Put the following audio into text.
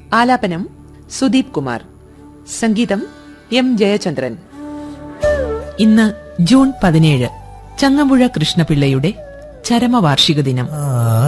ആലാപനം സുദീപ് കുമാർ. സംഗീതം എം ജയചന്ദ്രൻ. ഇന്ന് ജൂൺ 17, ചങ്ങമ്പുഴ കൃഷ്ണപിള്ളയുടെ ചരമവാർഷിക ദിനം.